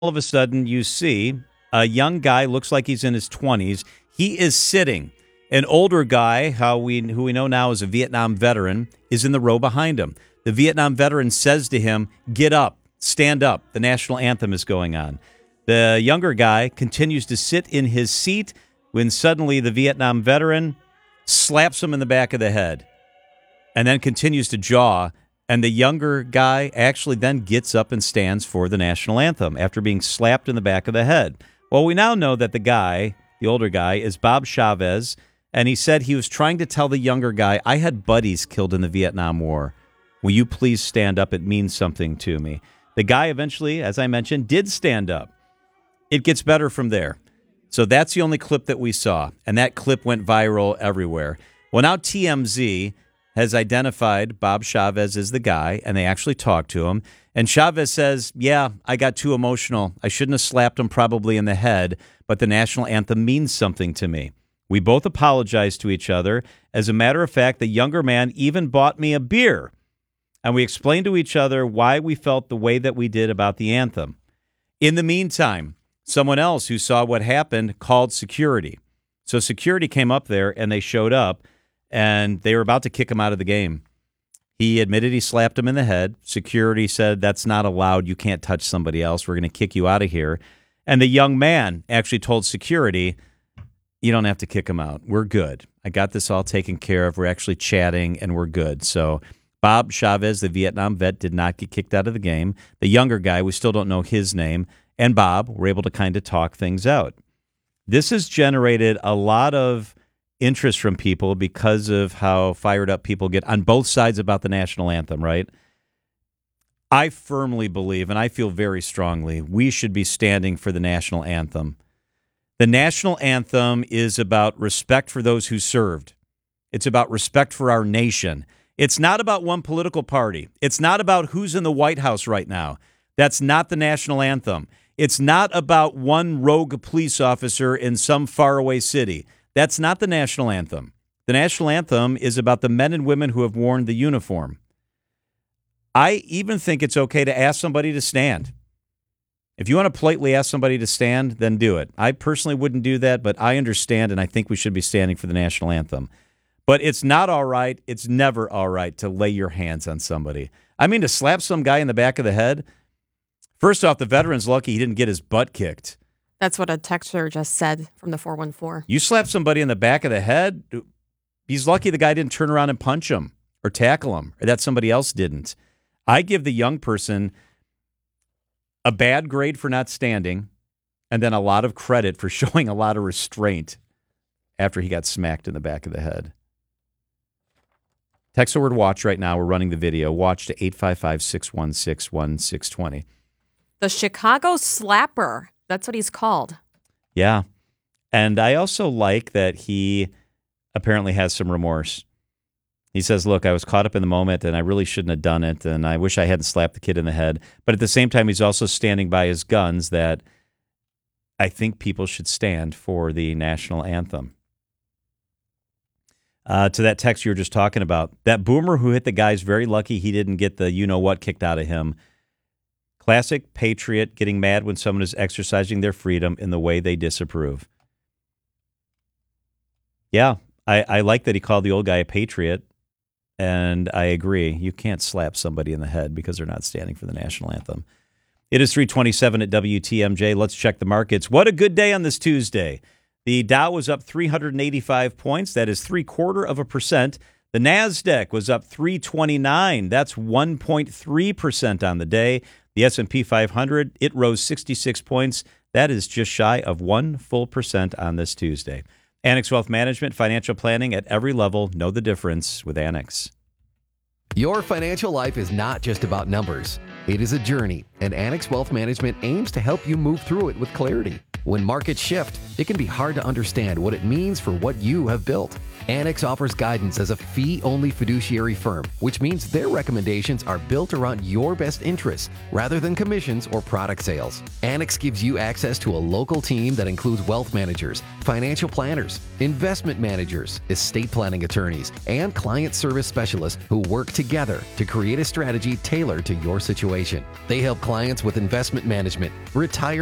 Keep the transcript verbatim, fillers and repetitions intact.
all of a sudden you see a young guy, looks like he's in his twenties. He is sitting. An older guy, how we who we know now is a Vietnam veteran, is in the row behind him. The Vietnam veteran says to him, "Get up, stand up. The national anthem is going on." The younger guy continues to sit in his seat when suddenly the Vietnam veteran slaps him in the back of the head and then continues to jaw. And the younger guy actually then gets up and stands for the national anthem after being slapped in the back of the head. Well, we now know that the guy, the older guy, is Bob Chavez, and he said he was trying to tell the younger guy, "I had buddies killed in the Vietnam War. Will you please stand up? It means something to me." The guy eventually, as I mentioned, did stand up. It gets better from there. So that's the only clip that we saw, and that clip went viral everywhere. Well, now T M Z has identified Bob Chavez as the guy, and they actually talked to him. And Chavez says, "Yeah, I got too emotional. I shouldn't have slapped him probably in the head, but the national anthem means something to me. We both apologized to each other. As a matter of fact, the younger man even bought me a beer. And we explained to each other why we felt the way that we did about the anthem." In the meantime, someone else who saw what happened called security. So security came up there, and they showed up, and they were about to kick him out of the game. He admitted he slapped him in the head. Security said, "That's not allowed. You can't touch somebody else. We're going to kick you out of here." And the young man actually told security, "You don't have to kick him out. We're good. I got this all taken care of. We're actually chatting, and we're good." So Bob Chavez, the Vietnam vet, did not get kicked out of the game. The younger guy, we still don't know his name, and Bob were able to kind of talk things out. This has generated a lot of interest from people because of how fired up people get on both sides about the national anthem, right? I firmly believe, and I feel very strongly, we should be standing for the national anthem. The national anthem is about respect for those who served. It's about respect for our nation. It's not about one political party. It's not about who's in the White House right now. That's not the national anthem. It's not about one rogue police officer in some faraway city. That's not the national anthem. The national anthem is about the men and women who have worn the uniform. I even think it's okay to ask somebody to stand. If you want to politely ask somebody to stand, then do it. I personally wouldn't do that, but I understand, and I think we should be standing for the national anthem. But it's not all right, it's never all right to lay your hands on somebody. I mean, to slap some guy in the back of the head, first off, the veteran's lucky he didn't get his butt kicked. That's what a texter just said from the four one four. You slap somebody in the back of the head, he's lucky the guy didn't turn around and punch him or tackle him, or that somebody else didn't. I give the young person a bad grade for not standing, and then a lot of credit for showing a lot of restraint after he got smacked in the back of the head. Text the word watch right now. We're running the video. Watch to eight five five, six one six, one six two zero. The Chicago Slapper. That's what he's called. Yeah. And I also like that he apparently has some remorse. He says, "Look, I was caught up in the moment, and I really shouldn't have done it, and I wish I hadn't slapped the kid in the head." But at the same time, he's also standing by his guns that I think people should stand for the national anthem. Uh, to that text you were just talking about, that boomer who hit the guy's very lucky he didn't get the you-know-what kicked out of him. Classic patriot getting mad when someone is exercising their freedom in the way they disapprove. Yeah, I, I like that he called the old guy a patriot, and I agree. You can't slap somebody in the head because they're not standing for the national anthem. It is three twenty-seven at W T M J. Let's check the markets. What a good day on this Tuesday. The Dow was up three hundred eighty-five points. That is three quarter of a percent. The NASDAQ was up three twenty-nine. That's one point three percent on the day. The S and P five hundred, it rose sixty-six points. That is just shy of one full percent on this Tuesday. Annex Wealth Management, financial planning at every level. Know the difference with Annex. Your financial life is not just about numbers. It is a journey, and Annex Wealth Management aims to help you move through it with clarity. When markets shift, it can be hard to understand what it means for what you have built. Annex offers guidance as a fee-only fiduciary firm, which means their recommendations are built around your best interests rather than commissions or product sales. Annex gives you access to a local team that includes wealth managers, financial planners, investment managers, estate planning attorneys, and client service specialists who work together to create a strategy tailored to your situation. They help clients with investment management, retirement